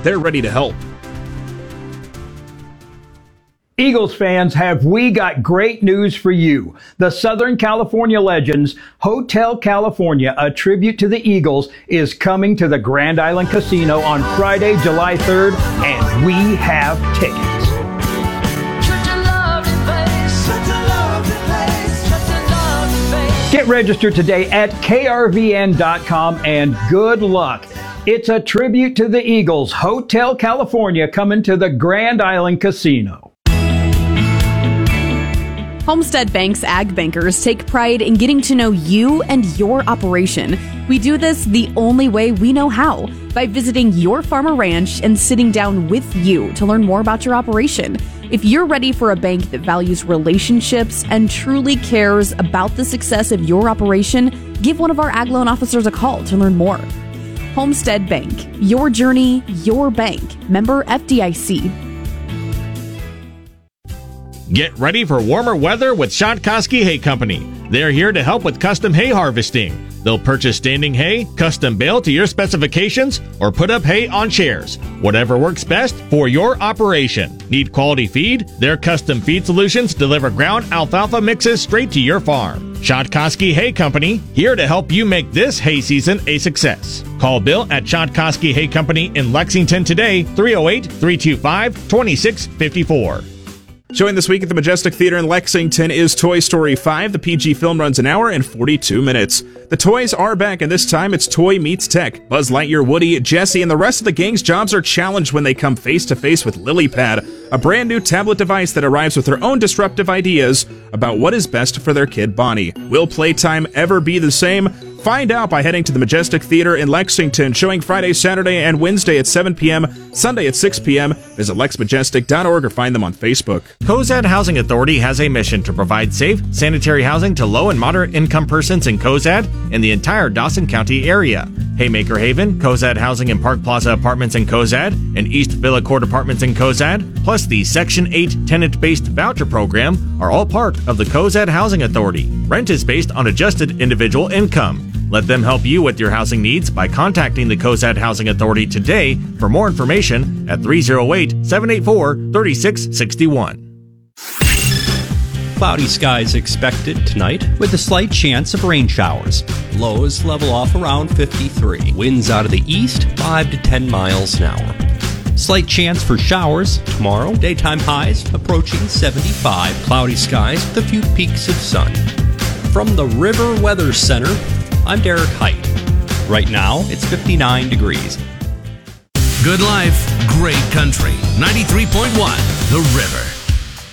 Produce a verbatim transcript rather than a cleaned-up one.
they're ready to help. Eagles fans, have we got great news for you. The Southern California Legends Hotel California, a tribute to the Eagles, is coming to the Grand Island Casino on Friday, July third, and we have tickets. Get registered today at K R V N dot com and good luck. It's a tribute to the Eagles Hotel California coming to the Grand Island Casino. Homestead Bank's Ag Bankers take pride in getting to know you and your operation. We do this the only way we know how, by visiting your farm or ranch and sitting down with you to learn more about your operation. If you're ready for a bank that values relationships and truly cares about the success of your operation, give one of our Ag Loan officers a call to learn more. Homestead Bank, your journey, your bank. Member F D I C. Get ready for warmer weather with Shotkoski Hay Company. They're here to help with custom hay harvesting. They'll purchase standing hay, custom bale to your specifications, or put up hay on chairs. Whatever works best for your operation. Need quality feed? Their custom feed solutions deliver ground alfalfa mixes straight to your farm. Shotkoski Hay Company, here to help you make this hay season a success. Call Bill at Shotkoski Hay Company in Lexington today, three oh eight, three two five, two six five four. Showing this week at the Majestic Theater in Lexington is Toy Story five. The P G film runs an hour and forty-two minutes. The toys are back, and this time it's Toy Meets Tech. Buzz Lightyear, Woody, Jessie, and the rest of the gang's jobs are challenged when they come face-to-face with LilyPad, a brand new tablet device that arrives with their own disruptive ideas about what is best for their kid Bonnie. Will playtime ever be the same? Find out by heading to the Majestic Theater in Lexington, showing Friday, Saturday, and Wednesday at seven p.m., Sunday at six p.m. Visit lex majestic dot org or find them on Facebook. Cozad Housing Authority has a mission to provide safe, sanitary housing to low and moderate income persons in Cozad and the entire Dawson County area. Haymaker Haven, Cozad Housing and Park Plaza Apartments in Cozad, and East Villa Court Apartments in Cozad, plus the Section eight tenant-based voucher program are all part of the Cozad Housing Authority. Rent is based on adjusted individual income. Let them help you with your housing needs by contacting the Cozad Housing Authority today for more information at three oh eight, seven eight four, three six six one. Cloudy skies expected tonight with a slight chance of rain showers. Lows level off around fifty-three. Winds out of the east, five to ten miles an hour. Slight chance for showers tomorrow. Daytime highs approaching seventy-five. Cloudy skies with a few peaks of sun. From the River Weather Center, I'm Derek Height. Right now, it's fifty-nine degrees. Good life, great country. ninety-three point one, The River.